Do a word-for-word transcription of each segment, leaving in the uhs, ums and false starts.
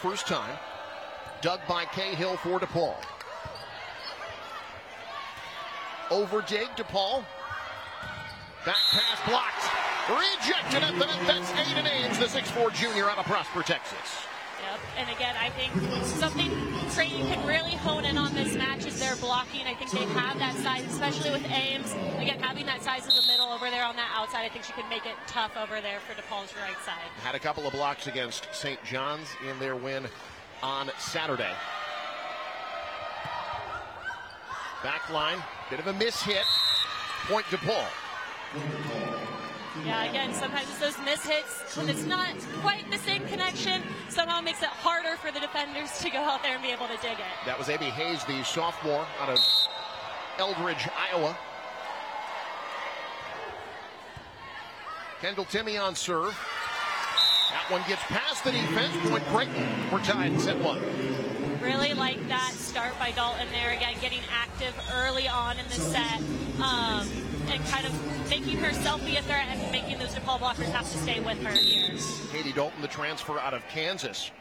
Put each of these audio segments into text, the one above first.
first time. Dug by Cahill for DePaul. Over dig, DePaul. Back pass blocked. Rejected at the net. That's Aiden Ames, the six four junior out of Prosper, Texas. Yep, and again, I think something Creighton can really hone in on this match is their blocking. I think they have that size, especially with Ames. Again, having that size in the middle over there on that outside, I think she can make it tough over there for DePaul's right side. Had a couple of blocks against Saint John's in their win on Saturday. Back line, bit of a miss hit. Point DePaul. Yeah, again, sometimes it's those miss hits when it's not quite the same connection. Somehow it makes it harder for the defenders to go out there and be able to dig it. That was Abby Hayes, the sophomore out of Eldridge, Iowa. Kendall Timmy on serve. That one gets past the defense. Point Creighton. We're tied in set one. Really like that start by Dalton there. Again, getting active early on in the set. Um, and kind of making herself be a threat and making those DePaul blockers have to stay with her here. Katie Dalton, the transfer out of Kansas.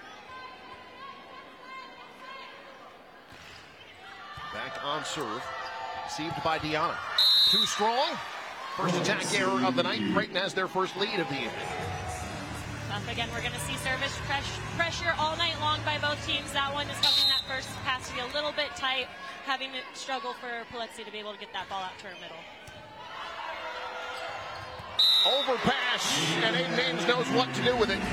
Back on serve. Received by Deanna. Too strong. First attack error of the night. Creighton has their first lead of the evening. Tough. Again, we're going to see service pressure all night long by both teams. That one is causing that first pass to be a little bit tight, having to struggle for Polexi to be able to get that ball out to her middle. Overpass, and Aiden Ames knows what to do with it.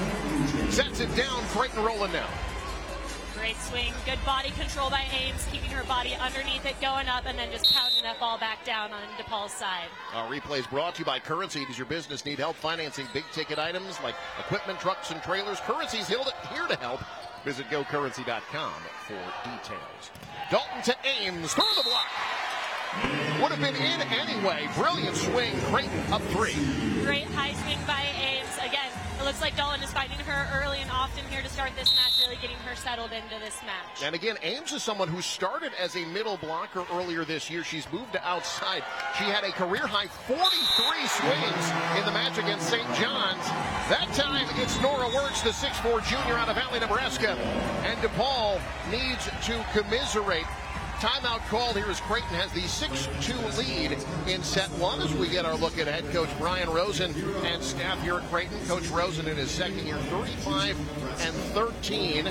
Sets it down, Creighton rolling now. Great swing, good body control by Ames, keeping her body underneath it, going up, and then just pounding that ball back down on DePaul's side. Our replay is brought to you by Currency. Does your business need help financing big-ticket items like equipment, trucks, and trailers? Currency's here to help. Visit go currency dot com for details. Dalton to Ames, through the block. Would have been in anyway. Brilliant swing. Creighton up three. Great high swing by Ames. Again, it looks like Dalton is finding her early and often here to start this match, really getting her settled into this match. And again, Ames is someone who started as a middle blocker earlier this year. She's moved to outside. She had a career-high forty-three swings in the match against Saint John's. That time, it's Nora Wirtz, the six four junior out of Valley, Nebraska. And DePaul needs to commiserate. Timeout called here as Creighton has the six two lead in set one as we get our look at head coach Brian Rosen and staff here at Creighton. Coach Rosen in his second year, thirty-five and thirteen.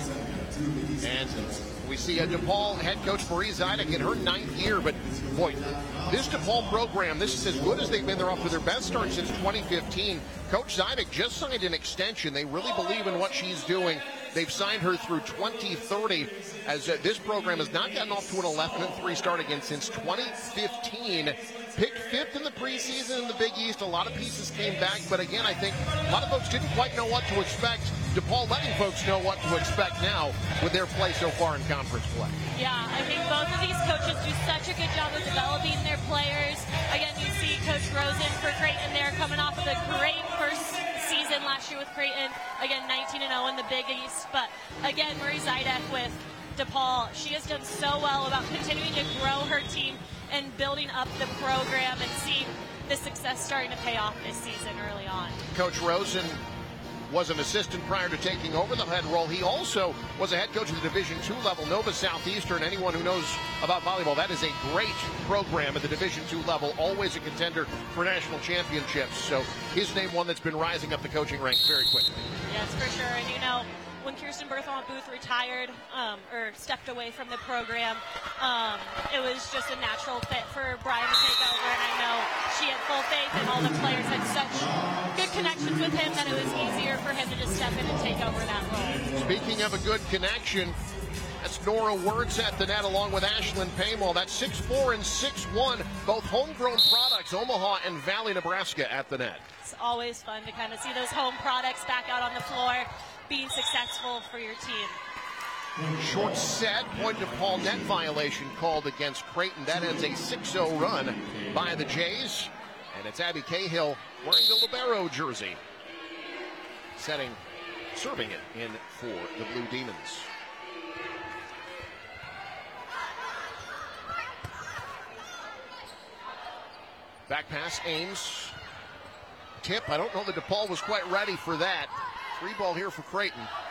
And we see a DePaul head coach Marie Zidek in her ninth year. But boy, this DePaul program, this is as good as they've been. They're off to their best start since twenty fifteen. Coach Zidek just signed an extension. They really believe in what she's doing. They've signed her through twenty thirty, as uh, this program has not gotten off to an eleven and three start again since twenty fifteen. Picked fifth in the preseason in the Big East. A lot of pieces came back, but again, I think a lot of folks didn't quite know what to expect. DePaul letting folks know what to expect now with their play so far in conference play. Yeah, I think both of these coaches do such a good job of developing their players. Again, you see Coach Rosen for Creighton there coming off of a great first season last year with Creighton. Again, nineteen and oh in the Big East. But again, Marie Zidek with DePaul, she has done so well about continuing to grow her team and building up the program and see the success starting to pay off this season early on. Coach Rosen was an assistant prior to taking over the head role. He also was a head coach at the Division two level, Nova Southeastern. Anyone who knows about volleyball, that is a great program at the Division two level, always a contender for national championships. So his name one that's been rising up the coaching ranks very quickly. Yes, for sure. And you know, when Kirsten Berthelmont Booth retired um, or stepped away from the program, um, it was just a natural fit for Brian to take over. And I know she had full faith and all the players had such good connections with him that it was easier for him to just step in and take over that role. Speaking of a good connection, that's Nora Wirtz at the net along with Ashlyn Paymall. That's six four and six one, both homegrown products, Omaha and Valley, Nebraska at the net. It's always fun to kind of see those home products back out on the floor, being successful for your team. Short set, point to Paul, net violation called against Creighton. That ends a six oh run by the Jays. And it's Abby Cahill wearing the libero jersey, setting, serving it in for the Blue Demons. Back pass, Ames. Tip, I don't know that DePaul was quite ready for that. Free ball here for Creighton.